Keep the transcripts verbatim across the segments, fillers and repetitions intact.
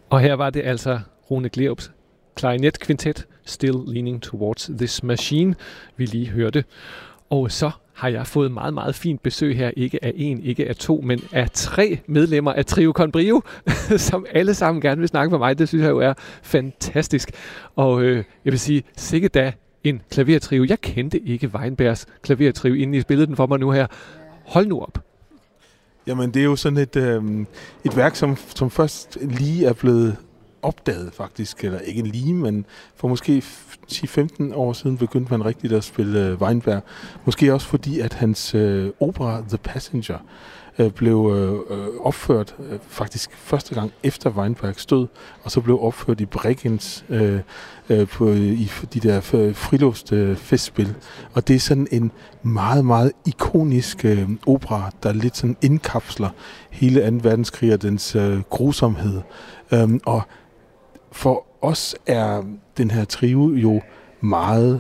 Og her var det altså Rune Gleerups klarinetkvintet Still Leaning Towards This Machine, vi lige hørte. Og så har jeg fået meget, meget fint besøg her, ikke af en, ikke af to, men af tre medlemmer af Trio con Brio, som alle sammen gerne vil snakke med mig. Det synes jeg jo er fantastisk. Og øh, jeg vil sige, sikke da en klavertrio. Jeg kendte ikke Weinbergs klavertrio, inden I spillede den for mig nu her. Hold nu op. Jamen, det er jo sådan et, øh, et værk, som, som først lige er blevet opdaget faktisk, eller ikke lige, men for måske ti til femten år siden begyndte man rigtigt at spille øh, Weinberg. Måske også fordi, at hans øh, opera The Passenger øh, blev øh, opført øh, faktisk første gang efter Weinbergs død, og så blev opført i Bregenz øh, øh, på, i de der friluftsfestspil. festspil. Og det er sådan en meget, meget ikonisk øh, opera, der lidt sådan indkapsler hele anden verdenskrig og dens øh, grusomhed. Um, og for os er den her trio jo meget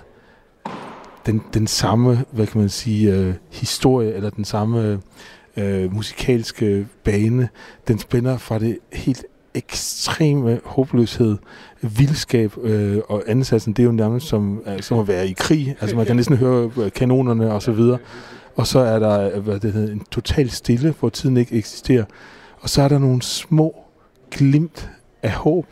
den, den samme, hvad kan man sige, øh, historie, eller den samme øh, musikalske bane. Den spænder fra det helt ekstreme håbløshed, vildskab øh, og ansatsen. Det er jo nærmest som, øh, som at være i krig. Altså man kan næsten høre kanonerne og så videre. Og så er der hvad det hedder, en total stille, hvor tiden ikke eksisterer. Og så er der nogle små glimt af håb,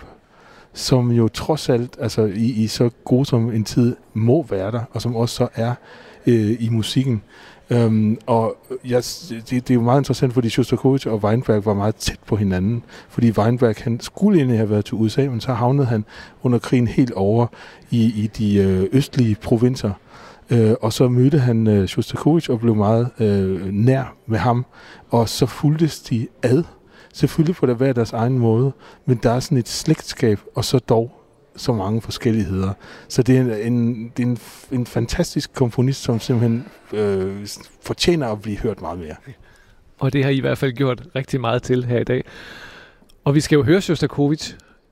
som jo trods alt, altså i, i så grusom en tid, må være der, og som også så er øh, i musikken. Um, og ja, det, det er jo meget interessant, fordi Sjostakovitj og Weinberg var meget tæt på hinanden, fordi Weinberg, han skulle egentlig have været til U S A, men så havnede han under krigen helt over i, i de øh, østlige provinser. Uh, og så mødte han øh, Sjostakovitj og blev meget øh, nær med ham, og så fulgtes de ad. Selvfølgelig på det hver deres egen måde, men der er sådan et slægtskab, og så dog så mange forskelligheder. Så det er en, en, det er en, en fantastisk komponist, som simpelthen øh, fortjener at blive hørt meget mere. Og det har I i hvert fald gjort rigtig meget til her i dag. Og vi skal jo høre Sjostakovitj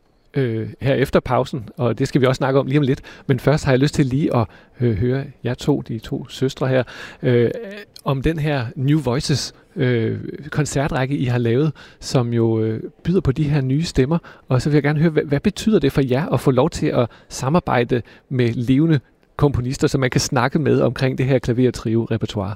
øh, her efter pausen, og det skal vi også snakke om lige om lidt. Men først har jeg lyst til lige at øh, høre jer to, de to søstre her, øh, om den her New Voices øh, koncertrække, I har lavet, som jo øh, byder på de her nye stemmer. Og så vil jeg gerne høre, hvad, hvad betyder det for jer at få lov til at samarbejde med levende komponister, som man kan snakke med omkring det her klavertrio-repertoire?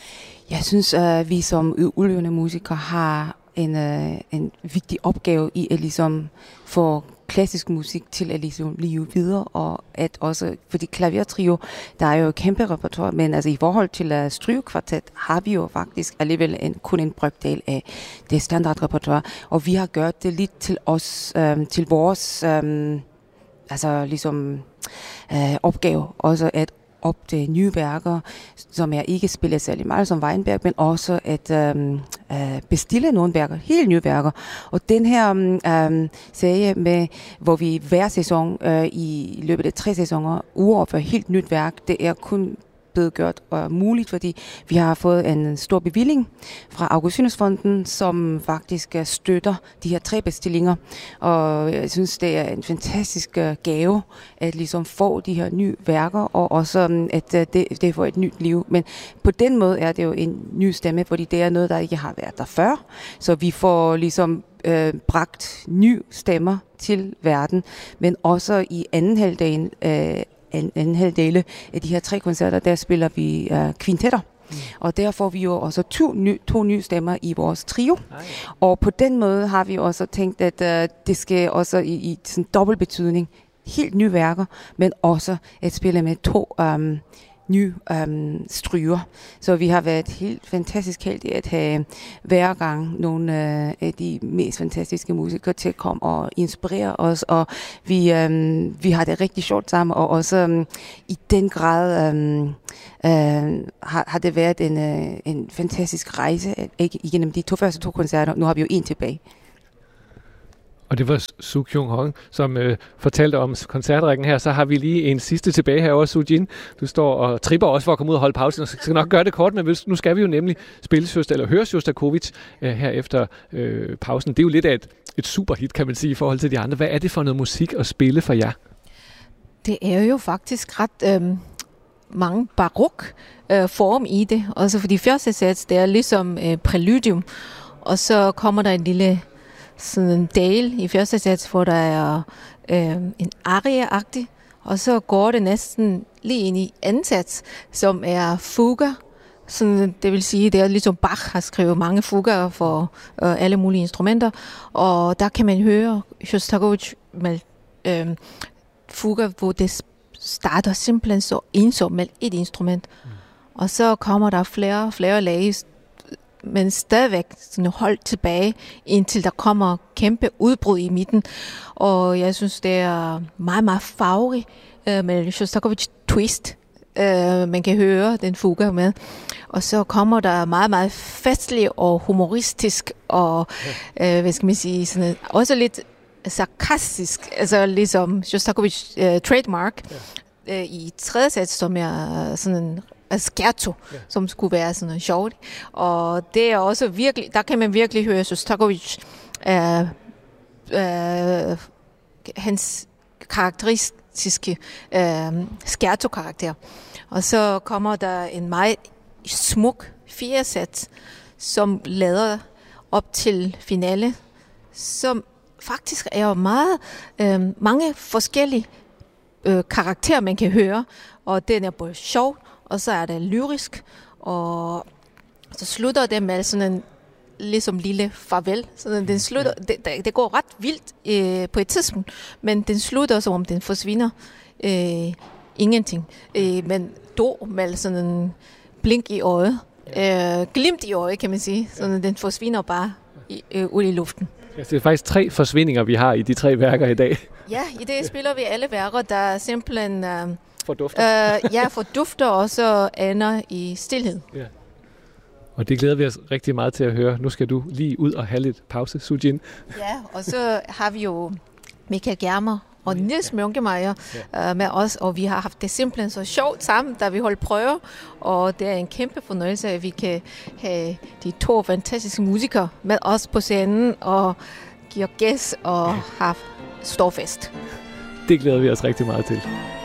Jeg synes, at vi som udøvende musikere har en, uh, en vigtig opgave i at ligesom få klassisk musik til at ligesom leve videre, og at også, fordi klavertrio, der er jo et kæmpe repertoire, men altså i forhold til uh, strygekvartet har vi jo faktisk alligevel en, kun en brøkdel af det standardrepertoire, og vi har gjort det lidt til os, um, til vores um, altså ligesom uh, opgave, også at op til nye værker, som jeg ikke spiller særlig meget som Weinberg, men også at øhm, øh, bestille nogle værker, helt nye værker. Og den her øhm, serie, med, hvor vi hver sæson øh, i løbet af tre sæsoner uoverfører helt nyt værk, det er kun blevet gjort og muligt, fordi vi har fået en stor bevilling fra Augustinusfonden, som faktisk støtter de her tre bestillinger. Og jeg synes, det er en fantastisk gave at ligesom få de her nye værker, og også at det, det får et nyt liv. Men på den måde er det jo en ny stemme, fordi det er noget, der ikke har været der før. Så vi får ligesom øh, bragt nye stemmer til verden, men også i anden halvdagen øh, en, en halvdele af de her tre koncerter, der spiller vi uh, kvintetter. Mm. Og der får vi jo også to, ny, to nye stemmer i vores trio. Ej. Og på den måde har vi også tænkt, at uh, det skal også i, i sådan dobbelt betydning, helt nye værker, men også at spille med to um, nye um, stryger. Så vi har været helt fantastisk heldige at have hver gang nogle uh, af de mest fantastiske musikere til at komme og inspirere os, og vi, um, vi har det rigtig sjovt sammen, og også um, i den grad um, uh, har, har det været en, uh, en fantastisk rejse ikke, igennem de to første to koncerter. Nu har vi jo en tilbage. Og det var Soo Kyung Hong, som øh, fortalte om koncertrækken her. Så har vi lige en sidste tilbage herovre, Soo Jin. Du står og tripper også for at komme ud og holde pause. Så skal nok gøre det kort, men nu skal vi jo nemlig spille Sjosta, eller høre Sjostakovitj øh, her efter øh, pausen. Det er jo lidt af et, et superhit, kan man sige, i forhold til de andre. Hvad er det for noget musik at spille for jer? Det er jo faktisk ret øh, mange barok øh, form i det. Også fordi første sats, det er ligesom øh, præludium, og så kommer der en lille sådan en del i første sats, hvor der er øh, en arie-agtig, og så går det næsten lige ind i anden sats, som er fuger. Sådan, det vil sige, det er ligesom Bach har skrevet mange fuger for øh, alle mulige instrumenter, og der kan man høre Sjostakovitj med øh, fuger, hvor det starter simpelthen så ensomt med et instrument. Mm. Og så kommer der flere og flere lag, men stadigvæk sådan holdt tilbage, indtil der kommer kæmpe udbrud i midten. Og jeg synes, det er meget, meget farverig øh, med Sjostakovitj twist. Uh, man kan høre den fuger med. Og så kommer der meget, meget festlig og humoristisk og, uh, hvad skal man sige, sådan, også lidt sarkastisk, altså ligesom Sjostakovitj uh, trademark ja. uh, i tredje sats, som er sådan en scherzo, ja. Som skulle være sådan sjovt. Og det er også virkelig, der kan man virkelig høre Sjostakovitj uh, uh, hans karakteristiske uh, scherzo-karakter. Og så kommer der en meget smuk fjerde sats, som lader op til finale, som faktisk er meget øh, mange forskellige øh, karakterer, man kan høre. Og den er både sjov, og så er det lyrisk, og så slutter det med sådan en ligesom lille farvel. Så den slutter, det, det går ret vildt øh, på et tidspunkt, men den slutter, som om den forsvinder. Øh, ingenting. Øh, men dog med sådan en blink i øjet. Øh, glimt i øjet, kan man sige. Så den forsvinder bare i, øh, ud i luften. Ja, det er faktisk tre forsvindinger, vi har i de tre værker i dag. Ja, i det spiller vi alle værker, der simpelthen øh, fordufter. øh, ja, fordufter og så ender i stilhed. Ja. Og det glæder vi os rigtig meget til at høre. Nu skal du lige ud og have lidt pause, Sujin. Ja, og så har vi jo Michael Germer og Niels Mønkemeier ja. uh, med os, og vi har haft det simpelthen så sjovt sammen, da vi holdt prøver, og det er en kæmpe fornøjelse, at vi kan have de to fantastiske musikere med os på scenen, og give gæst og have stor fest. Det glæder vi os rigtig meget til.